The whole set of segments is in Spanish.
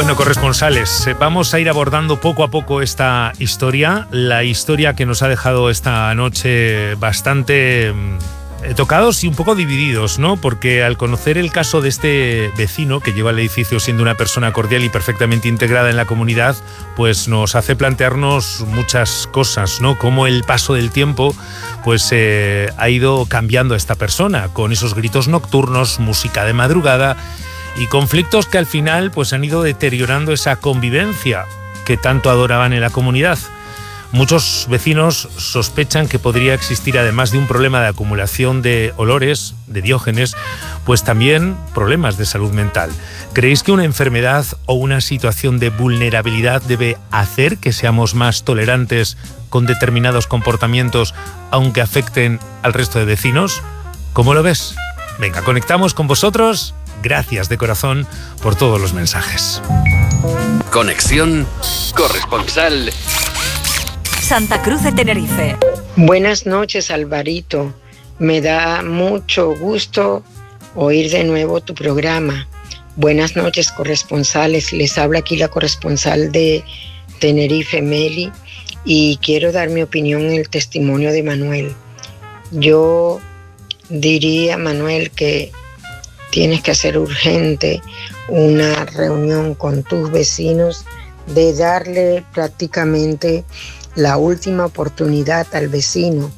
Bueno, corresponsales, vamos a ir abordando poco a poco esta historia, la historia que nos ha dejado esta noche bastante tocados y un poco divididos, ¿no? Porque al conocer el caso de este vecino que lleva el edificio siendo una persona cordial y perfectamente integrada en la comunidad, pues nos hace plantearnos muchas cosas, ¿no? Cómo el paso del tiempo pues ha ido cambiando a esta persona, con esos gritos nocturnos, música de madrugada y conflictos que al final pues han ido deteriorando esa convivencia que tanto adoraban en la comunidad. Muchos vecinos sospechan que podría existir, además de un problema de acumulación de olores, de diógenes, pues también problemas de salud mental. ¿Creéis que una enfermedad o una situación de vulnerabilidad debe hacer que seamos más tolerantes con determinados comportamientos, aunque afecten al resto de vecinos? ¿Cómo lo ves? Venga, conectamos con vosotros. Gracias de corazón por todos los mensajes. Conexión Corresponsal Santa Cruz de Tenerife. Buenas noches, Alvarito. Me da mucho gusto oír de nuevo tu programa. Buenas noches, corresponsales. Les habla aquí la corresponsal de Tenerife, Meli, y quiero dar mi opinión en el testimonio de Manuel. Yo diría, Manuel, que tienes que hacer urgente una reunión con tus vecinos de darle prácticamente la última oportunidad al vecino.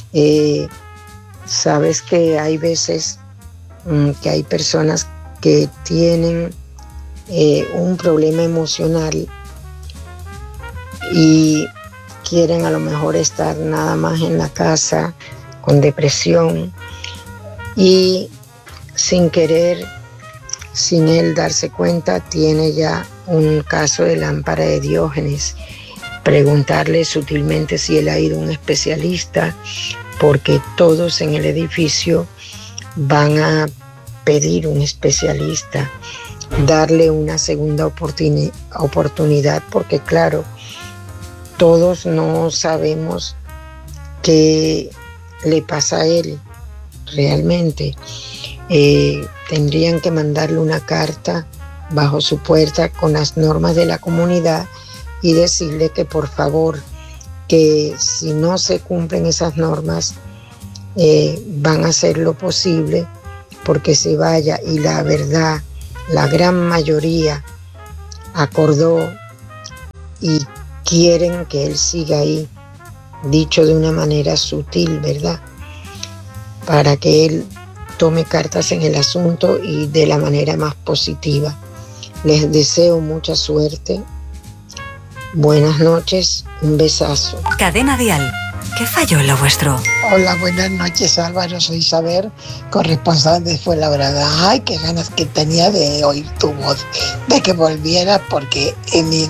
Sabes que hay veces que hay personas que tienen un problema emocional y quieren a lo mejor estar nada más en la casa con depresión y sin querer, sin él darse cuenta, tiene ya un caso de lámpara de Diógenes. Preguntarle sutilmente si él ha ido a un especialista, porque todos en el edificio van a pedir un especialista. Darle una segunda oportunidad, porque claro, todos no sabemos qué le pasa a él realmente. Tendrían que mandarle una carta bajo su puerta con las normas de la comunidad y decirle que por favor, que si no se cumplen esas normas, van a hacer lo posible porque se vaya. Y la verdad, la gran mayoría acordó y quieren que él siga ahí, dicho de una manera sutil, ¿verdad? Para que él tome cartas en el asunto y de la manera más positiva. Les deseo mucha suerte. Buenas noches, un besazo. Cadena Dial, ¿qué falló en lo vuestro? Hola, buenas noches, Álvaro, soy Isabel, corresponsal de Fuenlabrada. Ay, qué ganas que tenía de oír tu voz, de que volviera, porque en mi